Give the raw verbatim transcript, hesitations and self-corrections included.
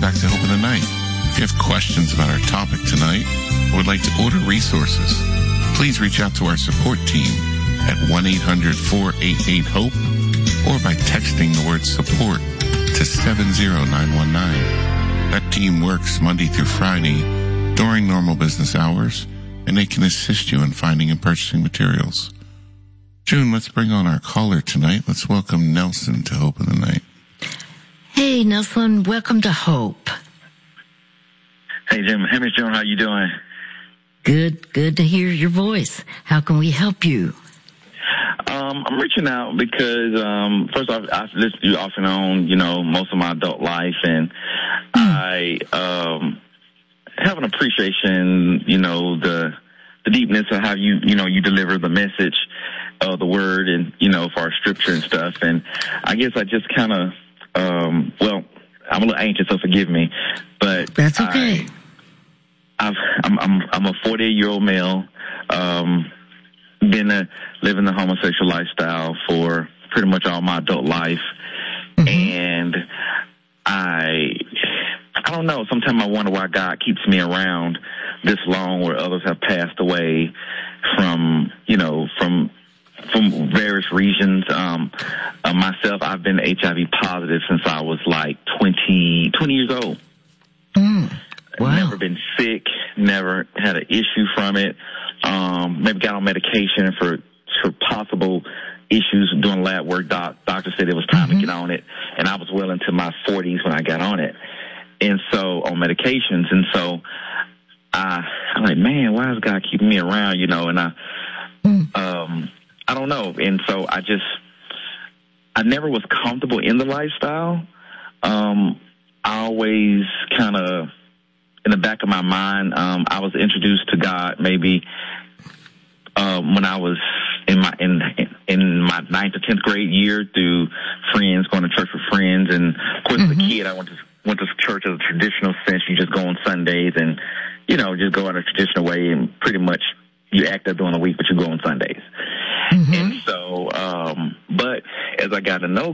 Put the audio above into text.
back to Hope in the Night. If you have questions about our topic tonight or would like to order resources, please reach out to our support team at one eight hundred four eight eight HOPE or by texting the word support to seven zero nine one nine. That team works Monday through Friday during normal business hours, and they can assist you in finding and purchasing materials. June, let's bring on our caller tonight. Let's welcome Nelson to Hope in the Night. Hey, Nelson, welcome to Hope. Hey, Jim. Hey, Miss June, how you doing? Good, good to hear your voice. How can we help you? Um, I'm reaching out because, um, first off, I've listened to you off and on, you know, most of my adult life, and mm. I um, have an appreciation, you know, the the deepness of how you, you know, you deliver the message of the word and, you know, for our scripture and stuff. And I guess I just kind of, um, well, I'm a little anxious, so forgive me, but that's okay. I, I've, I'm, I'm, I'm a forty-eight-year-old male, um, been a, living the homosexual lifestyle for pretty much all my adult life. Mm-hmm. And I, I don't know, sometimes I wonder why God keeps me around this long where others have passed away from, you know, from, from various regions. Um, uh, myself, I've been H I V positive since I was like twenty, twenty years old. Mm. Wow. Never been sick, never had an issue from it. Um, maybe got on medication for, for possible issues doing lab work. Doc, doctor said it was time mm-hmm. to get on it, and I was well into my forties when I got on it. And so, on medications, and so, I, I'm like, man, why is God keeping me around, you know, and I, mm. um, I don't know. And so I just, I never was comfortable in the lifestyle. Um, I always kind of, in the back of my mind, um, I was introduced to God maybe um, when I was in my in in my ninth or tenth grade year through friends, going to church with friends, and of course, mm-hmm. as a kid, I went to went to church as a traditional sense. You just go on Sundays and you know just go in a traditional way, and pretty much you act up during the week, but you go on Sundays. Mm-hmm. And so, um, but as I got to know